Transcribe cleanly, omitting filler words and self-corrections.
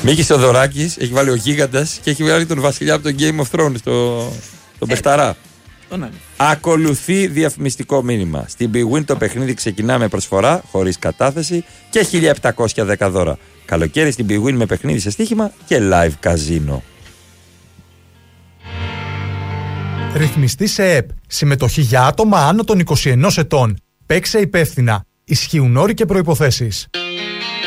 Μίκης Θοδωράκης έχει βάλει ο Γίγαντας και έχει βάλει τον Βασιλιά από το Game of Thrones, τον Πεσταρά. Ακολουθεί διαφημιστικό μήνυμα. Στην Big Win το παιχνίδι ξεκινά με προσφορά χωρίς κατάθεση και 1.710 δώρα. Καλοκαίρι στην Big Win με παιχνίδι σε στοίχημα και live καζίνο. Ρυθμιστή σε ΕΠ. Συμμετοχή για άτομα άνω των 21 ετών. Παίξε υπεύθυνα. Ισχύουν όροι και προϋποθέσεις.